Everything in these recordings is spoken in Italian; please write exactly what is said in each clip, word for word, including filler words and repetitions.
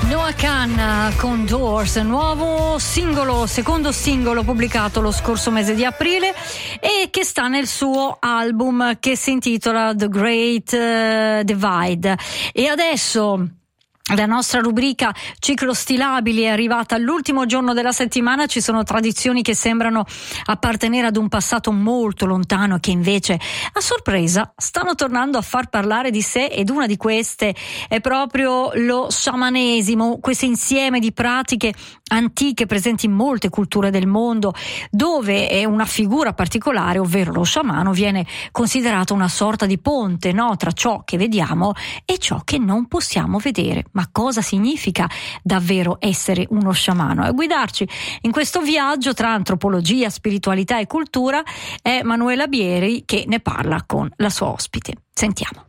Noah Kahan con Doors, nuovo singolo, secondo singolo pubblicato lo scorso mese di aprile e che sta nel suo album che si intitola The Great Divide. E adesso la nostra rubrica Ciclo Stilabili è arrivata all'ultimo giorno della settimana. Ci sono tradizioni che sembrano appartenere ad un passato molto lontano e che invece a sorpresa stanno tornando a far parlare di sé, ed una di queste è proprio lo sciamanesimo, questo insieme di pratiche antiche presenti in molte culture del mondo, dove è una figura particolare, ovvero lo sciamano, viene considerato una sorta di ponte, no, tra ciò che vediamo e ciò che non possiamo vedere. Ma cosa significa davvero essere uno sciamano? A guidarci in questo viaggio tra antropologia, spiritualità e cultura è Manuela Bieri, che ne parla con la sua ospite. Sentiamo.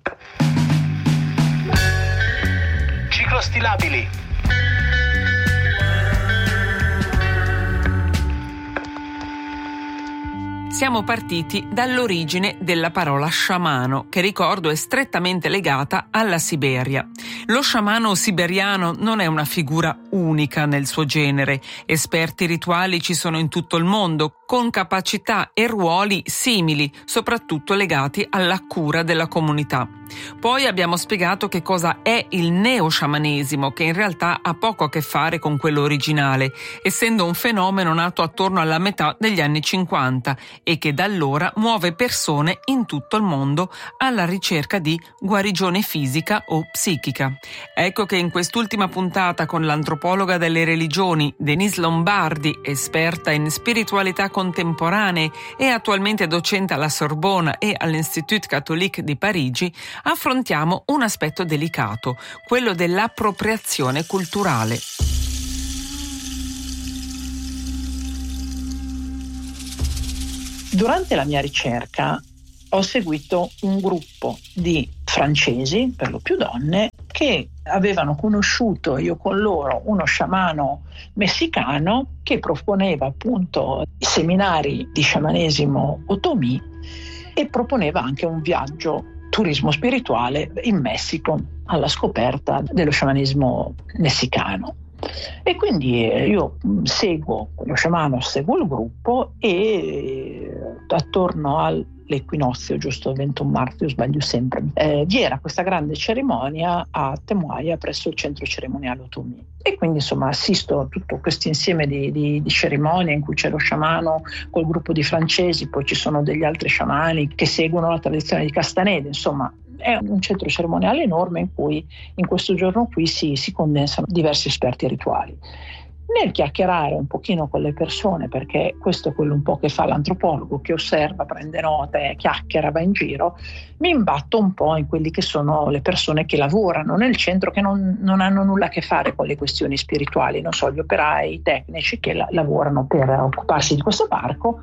Ciclo Stilabili. Siamo partiti dall'origine della parola sciamano, che ricordo è strettamente legata alla Siberia. Lo sciamano siberiano non è una figura unica nel suo genere. Esperti rituali ci sono in tutto il mondo, con capacità e ruoli simili, soprattutto legati alla cura della comunità. Poi abbiamo spiegato che cosa è il neosciamanesimo, che in realtà ha poco a che fare con quello originale, essendo un fenomeno nato attorno alla metà degli anni cinquanta e che da allora muove persone in tutto il mondo alla ricerca di guarigione fisica o psichica. Ecco che in quest'ultima puntata con l'antropologa delle religioni Denise Lombardi, esperta in spiritualità contemporanee e attualmente docente alla Sorbona e all'Institut Catholique di Parigi, affrontiamo un aspetto delicato, quello dell'appropriazione culturale. Durante la mia ricerca ho seguito un gruppo di francesi, per lo più donne, che avevano conosciuto io con loro uno sciamano messicano che proponeva appunto seminari di sciamanesimo otomí e proponeva anche un viaggio turismo spirituale in Messico alla scoperta dello sciamanesimo messicano. E quindi io seguo lo sciamano, seguo il gruppo e attorno all'equinozio, giusto il ventuno marzo, io sbaglio sempre, eh, vi era questa grande cerimonia a Temuaya presso il centro cerimoniale otomí. E quindi insomma assisto a tutto questo insieme di, di, di cerimonie in cui c'è lo sciamano col gruppo di francesi, poi ci sono degli altri sciamani che seguono la tradizione di Castaneda, insomma è un centro cerimoniale enorme in cui in questo giorno qui si, si condensano diversi esperti rituali. Nel chiacchierare un pochino con le persone, perché questo è quello un po' che fa l'antropologo, che osserva, prende note, chiacchiera, va in giro, mi imbatto un po' in quelli che sono le persone che lavorano nel centro, che non, non hanno nulla a che fare con le questioni spirituali, non so, gli operai, i tecnici che la, lavorano per occuparsi di questo parco.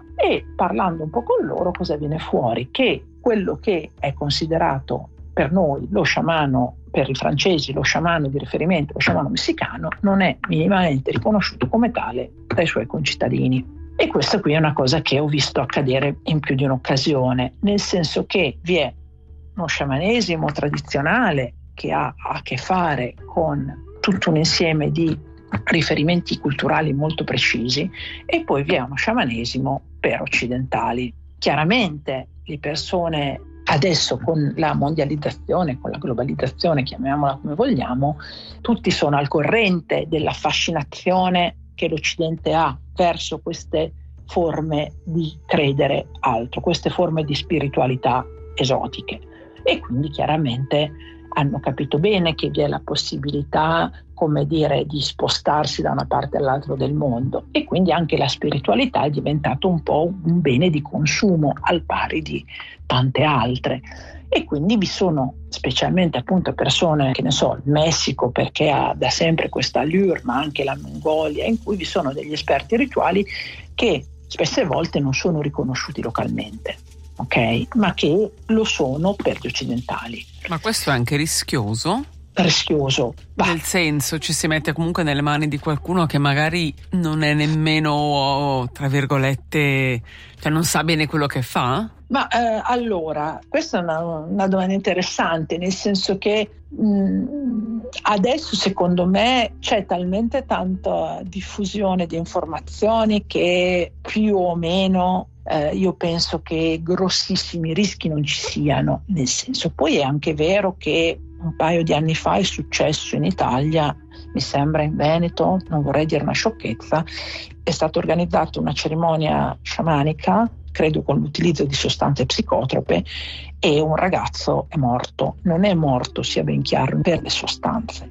E parlando un po' con loro, cosa viene fuori? Che quello che è considerato per noi lo sciamano, per i francesi lo sciamano di riferimento, lo sciamano messicano, non è minimamente riconosciuto come tale dai suoi concittadini. E questa qui è una cosa che ho visto accadere in più di un'occasione, nel senso che vi è uno sciamanesimo tradizionale che ha a che fare con tutto un insieme di riferimenti culturali molto precisi, e poi vi è uno sciamanesimo per occidentali. Chiaramente le persone adesso, con la mondializzazione, con la globalizzazione, chiamiamola come vogliamo, tutti sono al corrente della fascinazione che l'Occidente ha verso queste forme di credere altro, queste forme di spiritualità esotiche, e quindi chiaramente hanno capito bene che vi è la possibilità, come dire, di spostarsi da una parte all'altra del mondo, e quindi anche la spiritualità è diventato un po' un bene di consumo al pari di tante altre. E quindi vi sono specialmente appunto persone, che ne so, il Messico perché ha da sempre questa allure, ma anche la Mongolia, in cui vi sono degli esperti rituali che spesse volte non sono riconosciuti localmente, ok? Ma che lo sono per gli occidentali. Ma questo è anche rischioso? rischioso. Bah. Nel senso, ci si mette comunque nelle mani di qualcuno che magari non è nemmeno, tra virgolette, cioè non sa bene quello che fa? Ma eh, allora, questa è una, una domanda interessante, nel senso che mh, adesso secondo me c'è talmente tanta diffusione di informazioni che più o meno eh, io penso che grossissimi rischi non ci siano, nel senso, poi è anche vero che un paio di anni fa è successo in Italia, mi sembra in Veneto, non vorrei dire una sciocchezza, è stata organizzata una cerimonia sciamanica, credo con l'utilizzo di sostanze psicotrope, e un ragazzo è morto. Non è morto, sia ben chiaro, per le sostanze,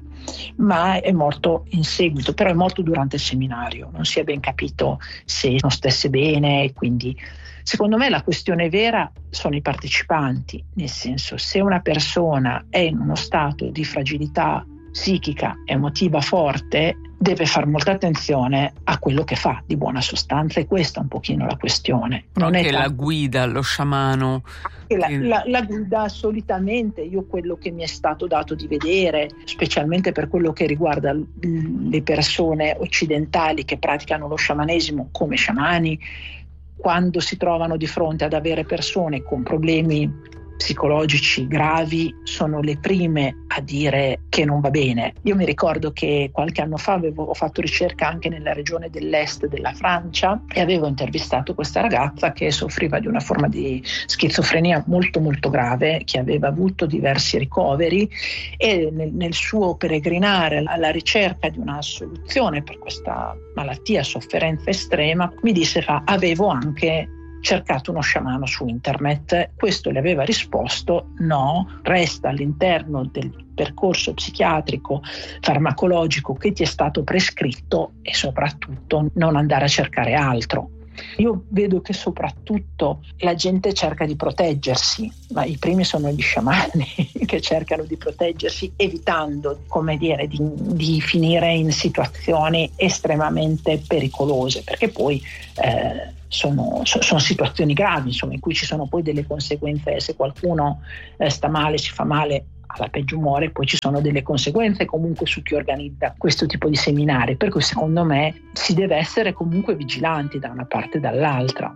ma è morto in seguito, però è morto durante il seminario, non si è ben capito se non stesse bene, quindi secondo me la questione vera sono i partecipanti, nel senso, se una persona è in uno stato di fragilità psichica, emotiva forte, deve fare molta attenzione a quello che fa di buona sostanza, e questa è un pochino la questione. Non Anche è la tanto... guida, lo sciamano. La, la, la guida solitamente, io quello che mi è stato dato di vedere, specialmente per quello che riguarda le persone occidentali che praticano lo sciamanesimo come sciamani, quando si trovano di fronte ad avere persone con problemi psicologici gravi, sono le prime a dire che non va bene. Io mi ricordo che qualche anno fa avevo ho fatto ricerca anche nella regione dell'est della Francia e avevo intervistato questa ragazza che soffriva di una forma di schizofrenia molto molto grave, che aveva avuto diversi ricoveri, e nel, nel suo peregrinare alla ricerca di una soluzione per questa malattia, sofferenza estrema, mi disse fa avevo anche cercato uno sciamano su internet. Questo le aveva risposto no, resta all'interno del percorso psichiatrico farmacologico che ti è stato prescritto e soprattutto non andare a cercare altro. Io vedo che soprattutto la gente cerca di proteggersi, ma i primi sono gli sciamani che cercano di proteggersi evitando, come dire, di, di finire in situazioni estremamente pericolose, perché poi eh, sono, sono situazioni gravi, insomma, in cui ci sono poi delle conseguenze. Se qualcuno eh, sta male, si fa male, alla peggio muore, poi ci sono delle conseguenze comunque su chi organizza questo tipo di seminari, per cui secondo me si deve essere comunque vigilanti da una parte e dall'altra.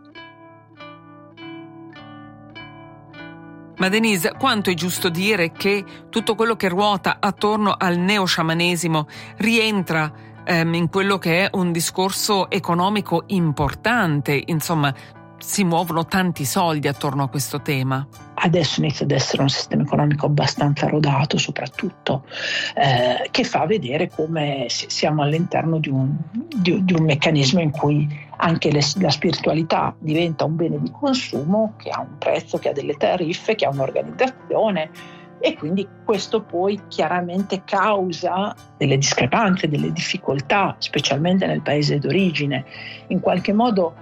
Ma Denise, quanto è giusto dire che tutto quello che ruota attorno al neosciamanesimo rientra ehm, in quello che è un discorso economico importante, insomma si muovono tanti soldi attorno a questo tema? Adesso inizia ad essere un sistema economico abbastanza rodato, soprattutto, eh, che fa vedere come siamo all'interno di un, di, di un meccanismo in cui anche le, la spiritualità diventa un bene di consumo che ha un prezzo, che ha delle tariffe, che ha un'organizzazione, e quindi questo poi chiaramente causa delle discrepanze, delle difficoltà, specialmente nel paese d'origine. In qualche modo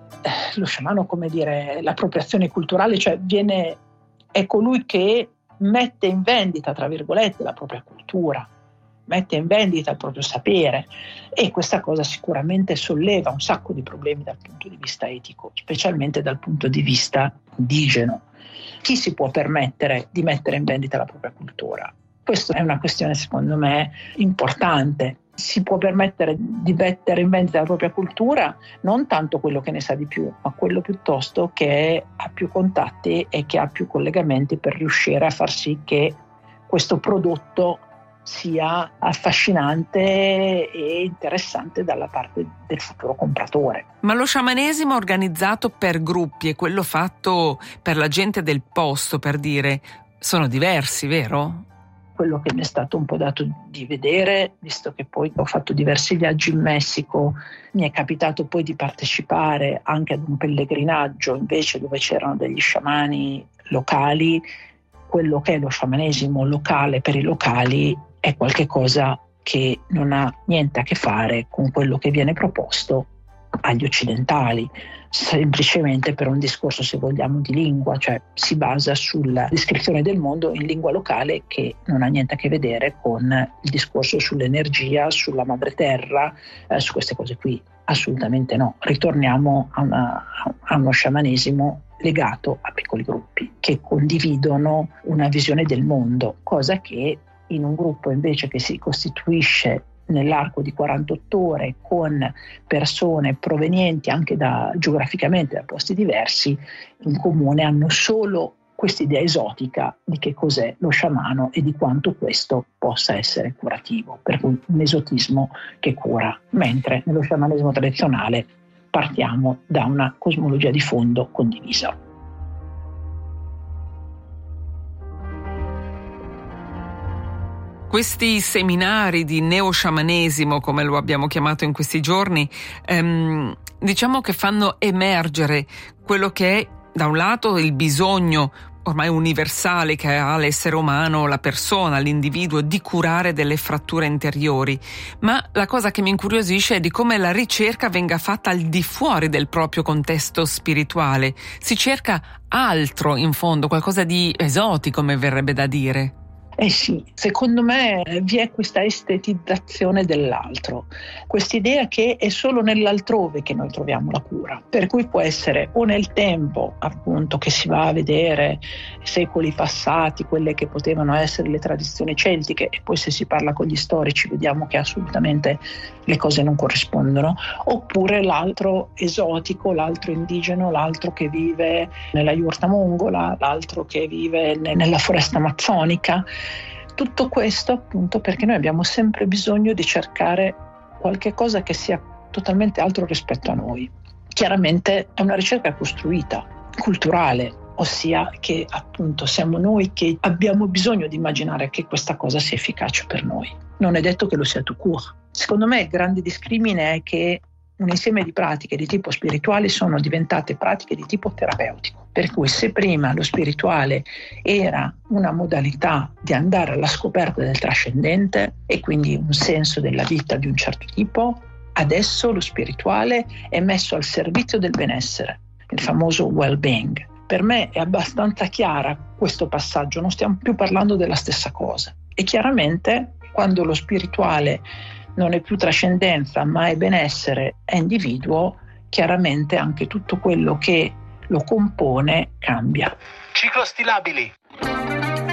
lo sciamano, come dire, l'appropriazione culturale, cioè viene, è colui che mette in vendita, tra virgolette, la propria cultura, mette in vendita il proprio sapere, e questa cosa sicuramente solleva un sacco di problemi dal punto di vista etico, specialmente dal punto di vista indigeno. Chi si può permettere di mettere in vendita la propria cultura? Questa è una questione, secondo me, importante. Si può permettere di mettere in vendita la propria cultura non tanto quello che ne sa di più, ma quello piuttosto che ha più contatti e che ha più collegamenti per riuscire a far sì che questo prodotto sia affascinante e interessante dalla parte del futuro compratore. Ma lo sciamanesimo organizzato per gruppi e quello fatto per la gente del posto, per dire, sono diversi, vero? Quello che mi è stato un po' dato di vedere, visto che poi ho fatto diversi viaggi in Messico, mi è capitato poi di partecipare anche ad un pellegrinaggio invece dove c'erano degli sciamani locali. Quello che è lo sciamanesimo locale per i locali è qualcosa che non ha niente a che fare con quello che viene proposto agli occidentali, semplicemente per un discorso, se vogliamo, di lingua, cioè si basa sulla descrizione del mondo in lingua locale che non ha niente a che vedere con il discorso sull'energia, sulla madre terra, eh, su queste cose qui. Assolutamente no. Ritorniamo a, una, a uno sciamanesimo legato a piccoli gruppi che condividono una visione del mondo, cosa che in un gruppo invece che si costituisce nell'arco di quarantotto ore con persone provenienti anche da geograficamente da posti diversi, in comune hanno solo quest'idea esotica di che cos'è lo sciamano e di quanto questo possa essere curativo, per cui un esotismo che cura, mentre nello sciamanesimo tradizionale partiamo da una cosmologia di fondo condivisa. Questi seminari di neosciamanesimo, come lo abbiamo chiamato in questi giorni, ehm, diciamo che fanno emergere quello che è, da un lato, il bisogno ormai universale che ha l'essere umano, la persona, l'individuo, di curare delle fratture interiori, ma la cosa che mi incuriosisce è di come la ricerca venga fatta al di fuori del proprio contesto spirituale. Si cerca altro, in fondo, qualcosa di esotico, come verrebbe da dire. Eh sì, secondo me vi è questa estetizzazione dell'altro, quest'idea che è solo nell'altrove che noi troviamo la cura, per cui può essere o nel tempo, appunto, che si va a vedere secoli passati, quelle che potevano essere le tradizioni celtiche, e poi se si parla con gli storici vediamo che assolutamente le cose non corrispondono, oppure l'altro esotico, l'altro indigeno, l'altro che vive nella iurta mongola, l'altro che vive nella foresta amazzonica. Tutto questo appunto perché noi abbiamo sempre bisogno di cercare qualche cosa che sia totalmente altro rispetto a noi. Chiaramente è una ricerca costruita, culturale, ossia che appunto siamo noi che abbiamo bisogno di immaginare che questa cosa sia efficace per noi. Non è detto che lo sia tout court. Secondo me il grande discrimine è che un insieme di pratiche di tipo spirituale sono diventate pratiche di tipo terapeutico. Per cui se prima lo spirituale era una modalità di andare alla scoperta del trascendente e quindi un senso della vita di un certo tipo, adesso lo spirituale è messo al servizio del benessere, il famoso well-being. Per me è abbastanza chiara questo passaggio, non stiamo più parlando della stessa cosa. E chiaramente quando lo spirituale non è più trascendenza ma è benessere, è individuo, chiaramente anche tutto quello che lo compone cambia. Ciclostilabili.